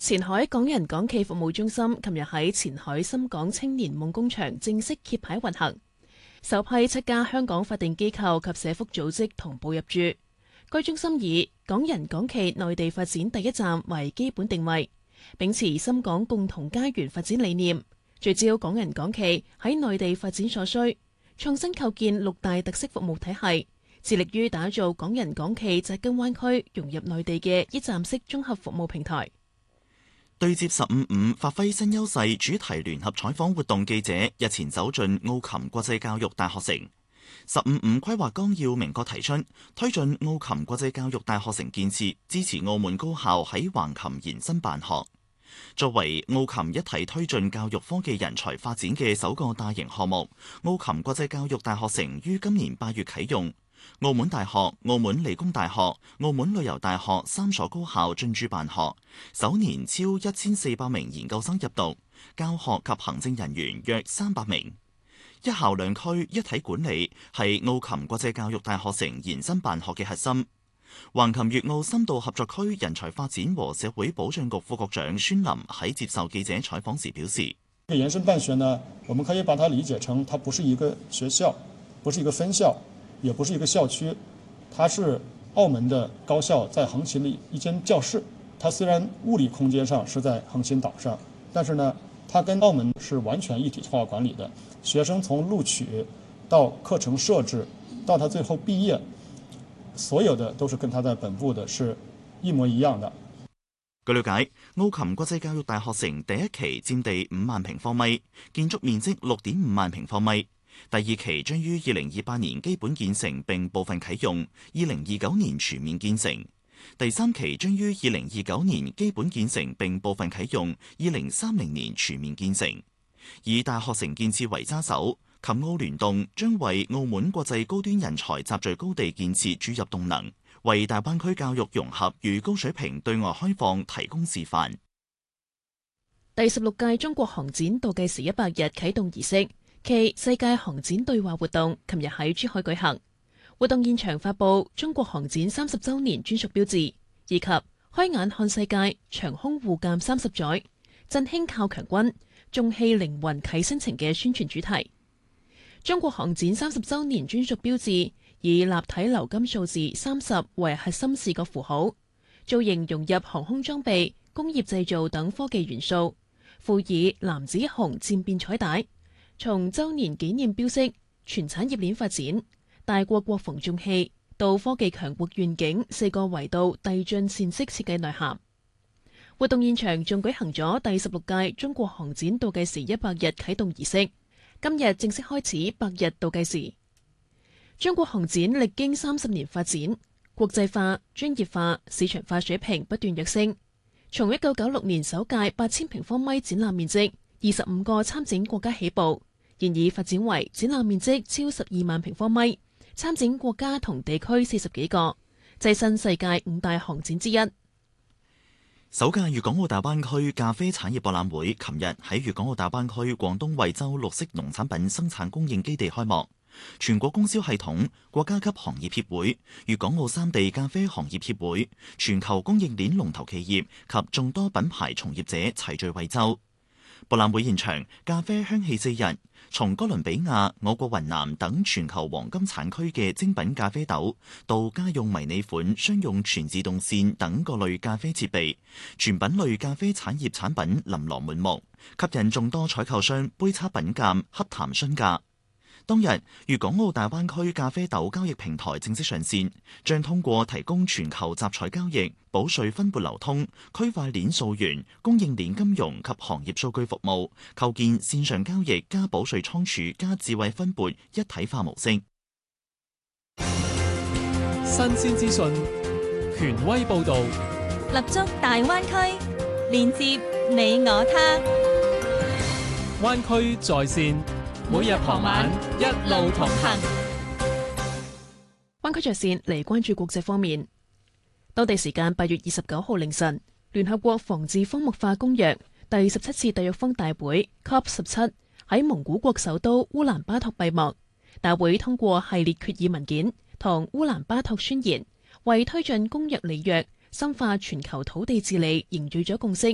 前海港人港企服務中心琴日喺前海深港青年夢工場正式揭牌運行，首批7家香港法定機構及社福組織同步入駐。該中心以港人港企內地發展第一站為基本定位，秉持深港共同家園發展理念，聚焦港人港企喺內地發展所需，創新構建6大特色服務體系，致力於打造港人港企扎根灣區、融入內地嘅一站式綜合服務平台。 對接15.5發揮新優勢主題聯合採訪活動記者日前走進奧琴國際教育大學城。15.5規劃綱要明確提出，推進奧琴國際教育大學城建設，支持澳門高校喺橫琴延伸辦學。作為奧琴一體推進教育科技人才發展嘅首個大型項目，奧琴國際教育大學城於今年8月啟用。澳門大學、澳門理工大學、澳門旅遊大學3所高校進駐辦學，首年超1400名研究生入讀，教學及行政人員約300名。一校兩區一體管理係奧琴國際教育大學城延伸辦學嘅核心。橫琴粵澳深度合作區人才發展和社會保障局副局長孫林喺接受記者採訪時表示： 延伸辦學呢，我們可以把它理解成，它不是一個學校，不是一個分校，也不是一個校區，它是澳門的高校在橫琴的一間教室。它雖然物理空間上是在橫琴島上，但是呢，它跟澳門是完全一體化管理的。學生從錄取到課程設置到他最後畢業，所有的都是跟他在本部的是一模一樣的。 據了解，奧琴國際教育大學城第一期佔地5萬平方米，建築面積6.5萬平方米。第二期將於2028年基本建成並部分啟用，2029年全面建成。第三期將於2029年基本建成並部分啟用，2030年全面建成。以大學城建設為揸手，琴澳聯動將為澳門國際高端人才集聚高地建設注入動能，為大灣區教育融合與高水平對外開放提供示範。 第16屆中國航展倒計時100日啟動儀式暨世界航展對話活動，琴日喺珠海舉行。活動現場發佈中國航展30週年專屬標誌，以及開眼看世界、長空互鑑30載、振興靠強軍、重氣凌雲啟新程嘅宣傳主題。中國航展30週年專屬標誌以立體鎏金數字30為核心視覺符號，造型融入航空裝備、工業製造等科技元素，附以藍紫紅漸變彩帶，從週年紀念標識、全產業鏈發展、大國國防重器到科技強國願景4個維度遞進闡釋設計內涵。活動現場仲舉行咗第16屆中國航展倒計時100日啟動儀式，今日正式開始100日倒計時。中國航展歷經30年發展，國際化、專業化、市場化水平不斷躍升。從1996年首屆8000平方米展覽面積、25個參展國家起步，現已發展為展覽面積超12萬平方米，參展國家同地區40幾個，躋身世界5大航展之一。 首屆粵港澳大灣區咖啡產業博覽會琴日喺粵港澳大灣區廣東惠州綠色農產品生產供應基地開幕，全國供銷系統、國家級行業協會、粵港澳3地咖啡行業協會、全球供應鏈龍頭企業及眾多品牌從業者齊聚惠州。博覽會現場，咖啡香氣四溢，從哥倫比亞、我國雲南等全球黃金產區嘅精品咖啡豆，到家用迷你款、商用全自動線等各類咖啡設備，全品類咖啡產業產品琳琅滿目，吸引眾多採購商杯測品鑑、洽談詢價。當日，粵港澳大灣區咖啡豆交易平台正式上線，將通過提供全球集採交易、保稅分撥流通、區塊鏈溯源、供應鏈金融及行業數據服務，構建線上交易加保稅倉儲加智慧分撥一體化模式。 新鮮資訊，權威報導， 立足大灣區，連接你我他。 灣區在線。每日傍晚一路同行。 灣區著線嚟關注國際方面。當地時間8月29號凌晨，聯合國防治荒漠化公約第17次締約方大會 COP17 喺蒙古國首都烏蘭巴托閉幕。大會通過系列決議文件同烏蘭巴托宣言，為推進公約履約、深化全球土地治理凝聚咗共識。